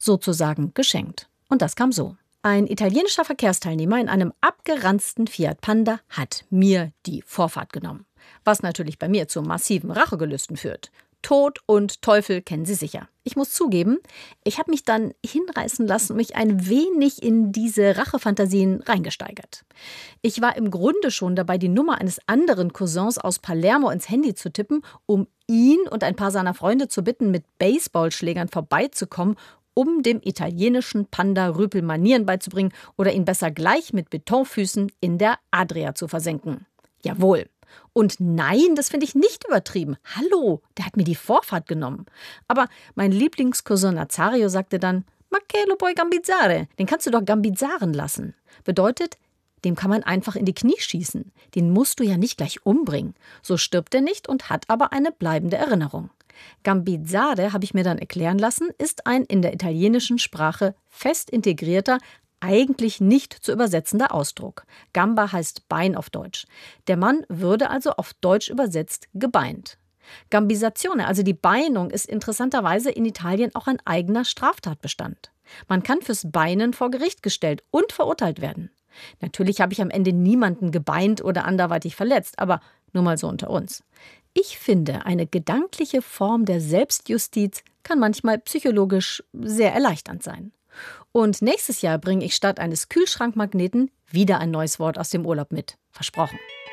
sozusagen geschenkt. Und das kam so. Ein italienischer Verkehrsteilnehmer in einem abgeranzten Fiat Panda hat mir die Vorfahrt genommen. Was natürlich bei mir zu massiven Rachegelüsten führt. Tod und Teufel kennen Sie sicher. Ich muss zugeben, ich habe mich dann hinreißen lassen und mich ein wenig in diese Rachefantasien reingesteigert. Ich war im Grunde schon dabei, die Nummer eines anderen Cousins aus Palermo ins Handy zu tippen, um ihn und ein paar seiner Freunde zu bitten, mit Baseballschlägern vorbeizukommen, um dem italienischen Panda Rüpel Manieren beizubringen oder ihn besser gleich mit Betonfüßen in der Adria zu versenken. Jawohl. Und nein, das finde ich nicht übertrieben. Hallo, der hat mir die Vorfahrt genommen. Aber mein Lieblingscousin Nazario sagte dann, ma che lo puoi gambizzare? Den kannst du doch gambizaren lassen. Bedeutet, dem kann man einfach in die Knie schießen. Den musst du ja nicht gleich umbringen. So stirbt er nicht und hat aber eine bleibende Erinnerung. Gambizzare, habe ich mir dann erklären lassen, ist ein in der italienischen Sprache fest integrierter, eigentlich nicht zu übersetzender Ausdruck. Gamba heißt Bein auf Deutsch. Der Mann würde also auf Deutsch übersetzt gebeint. Gambizzazione, also die Beinung, ist interessanterweise in Italien auch ein eigener Straftatbestand. Man kann fürs Beinen vor Gericht gestellt und verurteilt werden. Natürlich habe ich am Ende niemanden gebeint oder anderweitig verletzt, aber nur mal so unter uns. Ich finde, eine gedankliche Form der Selbstjustiz kann manchmal psychologisch sehr erleichternd sein. Und nächstes Jahr bringe ich statt eines Kühlschrankmagneten wieder ein neues Wort aus dem Urlaub mit. Versprochen.